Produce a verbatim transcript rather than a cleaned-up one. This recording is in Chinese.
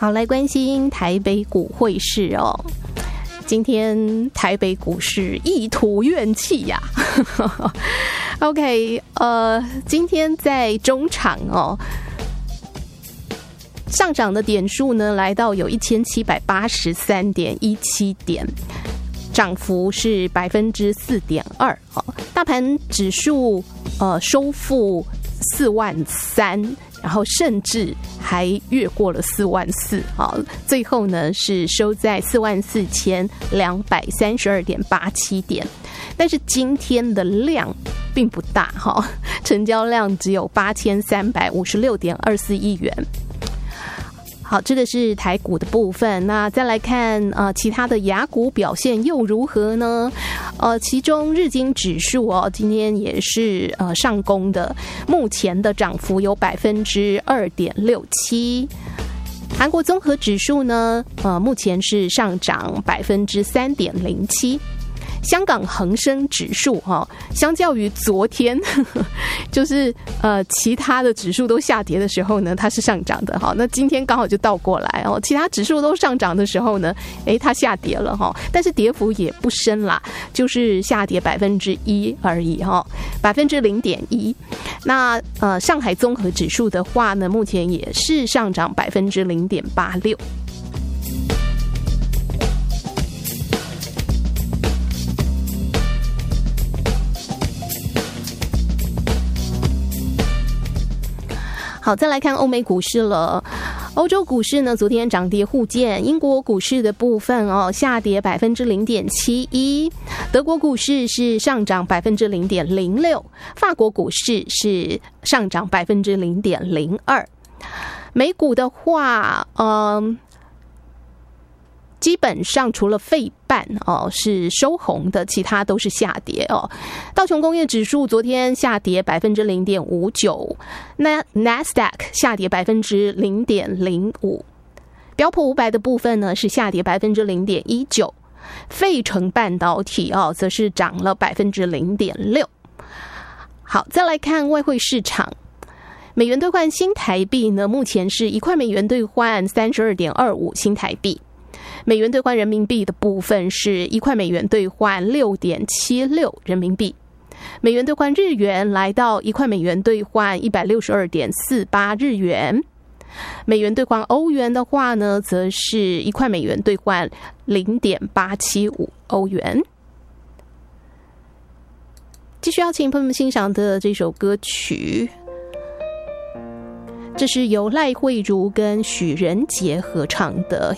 好，来关心台北股汇市哦。今天台北股市一吐怨气呀、啊。OK， 呃，今天在中场哦，上涨的点数呢来到有一千七百八十三点一七点，涨幅是百分之四点二。大盘指数呃收复四万三。然后甚至还越过了四万四啊，最后呢是收在四万四千两百三十二点八七点，但是今天的量并不大哈，成交量只有八千三百五十六点二四亿元。好，这个是台股的部分。那再来看呃其他的亚股表现又如何呢？呃，其中日经指数哦，今天也是呃上攻的，目前的涨幅有百分之二点六七。韩国综合指数呢，呃，目前是上涨百分之三点零七。香港恒生指数哈、哦，相较于昨天，呵呵就是呃其他的指数都下跌的时候呢，它是上涨的哈。那今天刚好就倒过来哦，其他指数都上涨的时候呢，诶，它下跌了哈，但是跌幅也不深啦，就是下跌百分之一而已哈，百分之零点一。那呃上海综合指数的话呢，目前也是上涨百分之零点八六。好，再来看欧美股市了。欧洲股市呢，昨天涨跌互见。英国股市的部分哦，下跌百分之零点七一；德国股市是上涨百分之零点零六；法国股市是上涨百分之零点零二。美股的话，嗯。基本上除了费半哦是收红的，其他都是下跌哦。道琼工业指数昨天下跌百分之零点五九，那 Nasdaq 下跌百分之零点零五，标普五百的部分呢是下跌百分之零点一九，费城半导体哦则是涨了百分之零点六。好，再来看外汇市场。美元兑换新台币呢，目前是一块美元兑换三十二点二五新台币。美元兑换人民币的部分是一块美元兑换六点七六人民币，美元兑换日元来到一块美元兑换一百六十二点四八日元，美元兑换欧元的话呢，则是一块美元兑换零点八七五欧元。继续要请朋友们欣赏的这首歌曲，这是由赖慧如跟许仁杰合唱的